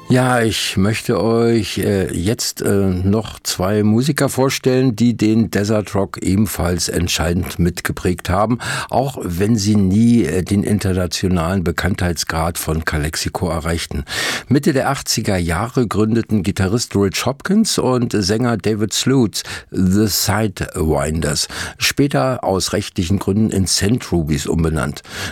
Ja, ich möchte euch jetzt noch zwei Musiker vorstellen, die den Desert Rock ebenfalls entscheidend mitgeprägt haben, auch wenn sie nie den internationalen Bekanntheitsgrad von Calexico erreichten. Mitte der 80er Jahre gründeten Gitarrist Rich Hopkins und Sänger David Slutz The Sidewinders, später aus rechtlichen Gründen in St. Rubies umbenannt.